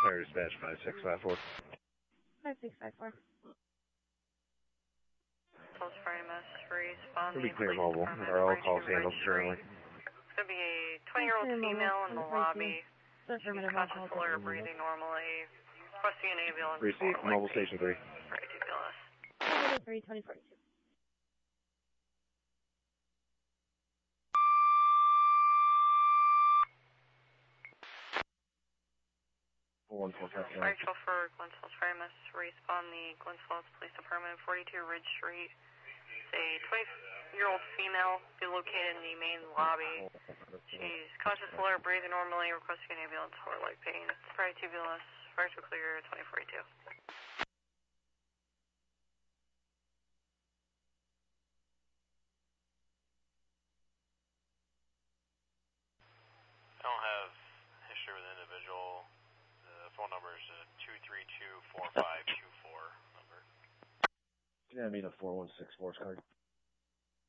Fire dispatch 5654. 5654. Pulse Fire MS, respond It'll the be clear police mobile. department, Are all 42 calls handled Ridge currently? Street. Could be a 20-year-old female in the lobby. She's conscious, alert, breathing normally. Requesting an ambulance. Receive, mobile station 3. Ready to BLS. 3 2042. Fire chauffeur, Glens Falls Fire MS, respond the Glens Falls Police Department, 42 Ridge Street. It's a 20-year-old female, be located in the main lobby. She's conscious, alert, breathing normally, requesting an ambulance for leg pain. Ready to BLS, fire to clear 2042. I don't have history with the individual. The phone number is a 232-4524 number. Yeah, I mean a 416 force card.